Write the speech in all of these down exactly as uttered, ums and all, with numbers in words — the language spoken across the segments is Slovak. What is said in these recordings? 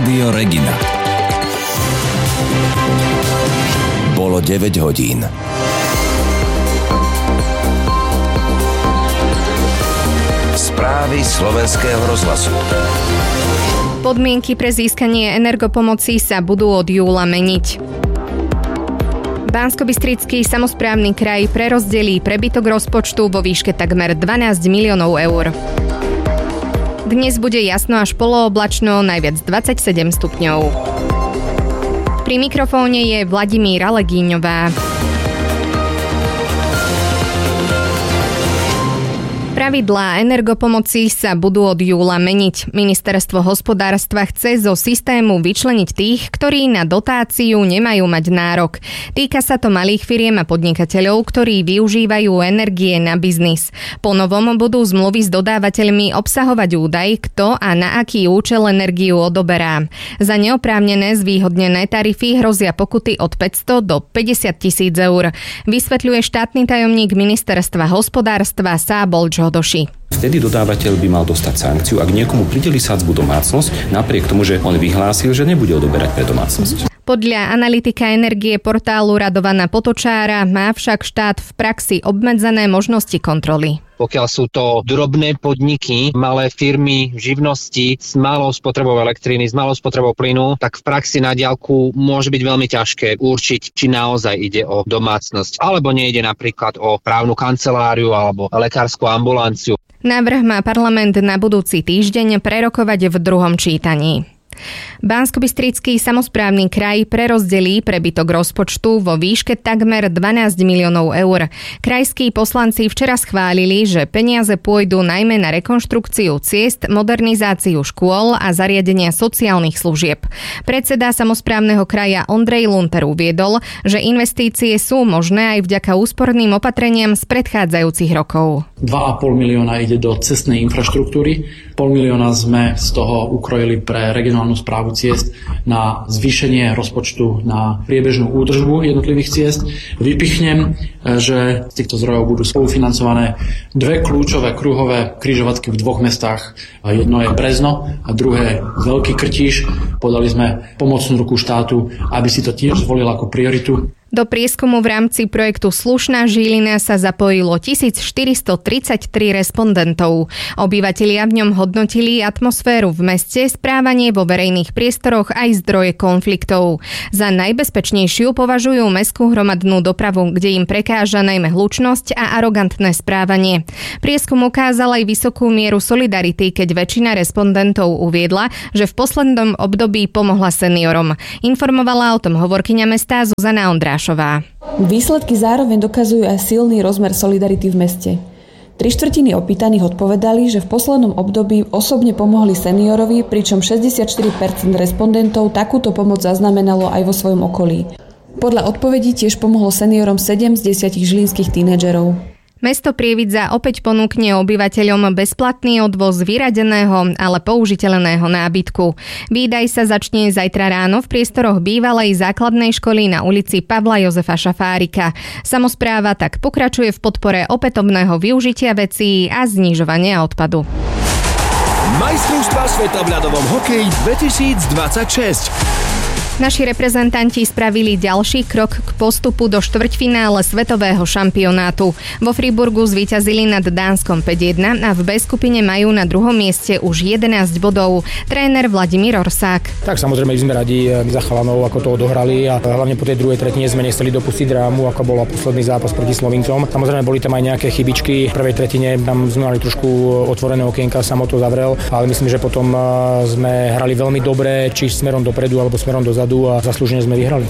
Rádio Regina. Bolo deväť hodín. Správy slovenského rozhlasu. Podmienky pre získanie energopomoci sa budú od júla meniť. Banskobystrický samosprávny kraj prerozdelí prebytok rozpočtu vo výške takmer dvanásť miliónov eur. Dnes bude jasno až polooblačno, najviac dvadsaťsedem stupňov. Pri mikrofóne je Vladimíra Legíňová. Pravidlá energopomoci sa budú od júla meniť. Ministerstvo hospodárstva chce zo systému vyčleniť tých, ktorí na dotáciu nemajú mať nárok. Týka sa to malých firiem a podnikateľov, ktorí využívajú energie na biznis. Po novom budú zmluvy s dodávateľmi obsahovať údaj, kto a na aký účel energiu odoberá. Za neoprávnené zvýhodnené tarify hrozia pokuty od päťsto do päťdesiat tisíc eur. Vysvetľuje štátny tajomník Ministerstva hospodárstva Sábol Džodoši. Vtedy dodávateľ by mal dostať sankciu, ak niekomu prideli sadzbu domácnosť, napriek tomu, že on vyhlásil, že nebude odoberať pre domácnosť. Podľa analytika energie portálu Radovana Potočára má však štát v praxi obmedzené možnosti kontroly. Pokiaľ sú to drobné podniky, malé firmy, živnosti s malou spotrebou elektriny, s malou spotrebou plynu, tak v praxi na diaľku môže byť veľmi ťažké určiť, či naozaj ide o domácnosť, alebo nejde napríklad o právnu kanceláriu alebo lekárskú ambulanciu. Návrh má parlament na budúci týždeň prerokovať v druhom čítaní. Banskobystrický samosprávny kraj prerozdelí prebytok rozpočtu vo výške takmer dvanásť miliónov eur. Krajskí poslanci včera schválili, že peniaze pôjdu najmä na rekonštrukciu ciest, modernizáciu škôl a zariadenia sociálnych služieb. Predseda samosprávneho kraja Ondrej Lunter uviedol, že investície sú možné aj vďaka úsporným opatreniam z predchádzajúcich rokov. dva a pol milióna ide do cestnej infraštruktúry, pol milióna sme z toho ukrojili pre regionálnu správu ciest na zvýšenie rozpočtu na priebežnú údržbu jednotlivých ciest. Vypichnem, že z týchto zdrojov budú spolufinancované dve kľúčové kruhové križovatky v dvoch mestách. Jedno je Brezno a druhé Veľký Krtíš. Podali sme pomocnú ruku štátu, aby si to tiež zvolil ako prioritu. Do prieskumu v rámci projektu Slušná Žilina sa zapojilo tisícštyristotridsaťtri respondentov. Obyvatelia v ňom hodnotili atmosféru v meste, správanie vo verejných priestoroch aj zdroje konfliktov. Za najbezpečnejšiu považujú mestskú hromadnú dopravu, kde im prekáža najmä hlučnosť a arogantné správanie. Prieskum ukázal aj vysokú mieru solidarity, keď väčšina respondentov uviedla, že v poslednom období pomohla seniorom. Informovala o tom hovorkyňa mesta Zuzana Ondrášová. Výsledky zároveň dokazujú aj silný rozmer solidarity v meste. Tri štvrtiny opýtaných odpovedali, že v poslednom období osobne pomohli seniorovi, pričom šesťdesiatštyri percent respondentov takúto pomoc zaznamenalo aj vo svojom okolí. Podľa odpovedí tiež pomohlo seniorom sedem z desiatich žilinských tínedžerov. Mesto Prievidza opäť ponúkne obyvateľom bezplatný odvoz vyradeného, ale použiteľného nábytku. Výdaj sa začne zajtra ráno v priestoroch bývalej základnej školy na ulici Pavla Jozefa Šafárika. Samospráva tak pokračuje v podpore opätovného využitia vecí a znižovania odpadu. Majstrovstvá sveta v ľadovom hokeji dvetisícdvadsaťšesť. Naši reprezentanti spravili ďalší krok k postupu do štvrťfinále svetového šampionátu. Vo Friburgu zvíťazili nad Dánskom päť jedna a v B skupine majú na druhom mieste už jedenásť bodov. Tréner Vladimír Orsák. Tak samozrejme sme radi za chalanov, ako to odohrali a hlavne po tej druhej tretine sme nechceli dopustiť drámu, ako bola posledný zápas proti Slovincom. Samozrejme boli tam aj nejaké chybičky. V prvej tretine tam sme mali trošku otvorené okienka, samo to zavrel, ale myslím, že potom sme hrali veľmi dobre, či smerom dopredu alebo smerom dozadu a zaslúžene sme vyhrali.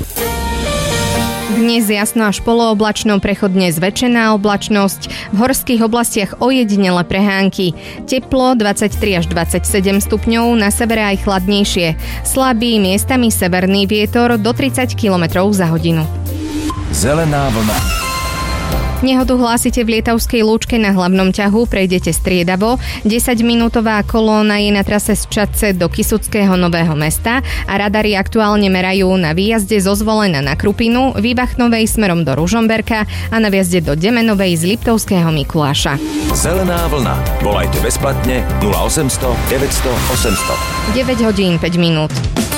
Dnes jasno až polooblačno, prechodne zväčšená oblačnosť. V horských oblastiach ojedinele prehánky. Teplo dvadsaťtri až dvadsaťsedem stupňov, na severe aj chladnejšie. Slabý, miestami severný vietor do tridsať kilometrov za hodinu. Zelená vlna. Nehodu hlásite v Lietavskej Lúčke na hlavnom ťahu, prejdete striedavo. desaťminútová kolóna je na trase z Čadce do Kysuckého Nového Mesta a radary aktuálne merajú na výjazde zo Zvolena na Krupinu, Výbachnovej smerom do Ružomberka a na výjazde do Demenovej z Liptovského Mikuláša. Zelená vlna. Volajte bezplatne nula osemsto deväťsto osemsto. deväť hodín päť minút.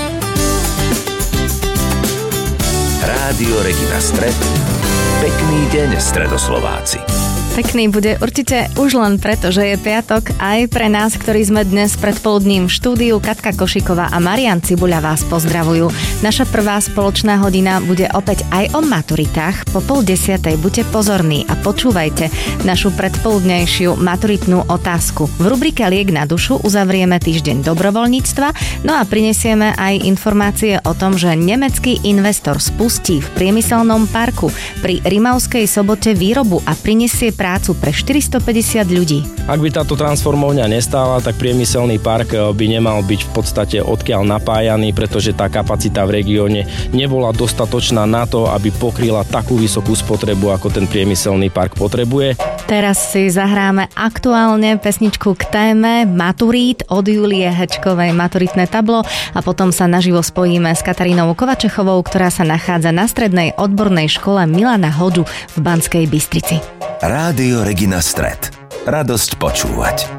Rádio Regina Stred. Pekný deň, Stredoslováci. Pekný bude určite už len preto, že je piatok, aj pre nás, ktorí sme dnes predpoludním v štúdiu. Katka Košiková a Marian Cibuľa vás pozdravujú. Naša prvá spoločná hodina bude opäť aj o maturitách. Po pol desiatej buďte pozorní a počúvajte našu predpoludnejšiu maturitnú otázku. V rubrike Liek na dušu uzavrieme týždeň dobrovoľníctva, no a prinesieme aj informácie o tom, že nemecký investor spustí v priemyselnom parku pri Rimavskej Sobote výrobu a prinesie prácu pre štyristopäťdesiat ľudí. Ak by táto transformovňa nestála, tak priemyselný park by nemal byť v podstate odkiaľ napájaný, pretože tá kapacita v regióne nebola dostatočná na to, aby pokryla takú vysokú spotrebu, ako ten priemyselný park potrebuje. Teraz si zahráme aktuálne pesničku k téme maturít od Julie Hečkovej, maturitné tablo, a potom sa naživo spojíme s Katarínou Kovačechovou, ktorá sa nachádza na strednej odbornej škole Milana Hodžu v Banskej Bystrici. Rádio Regina Stred. Radosť počúvať.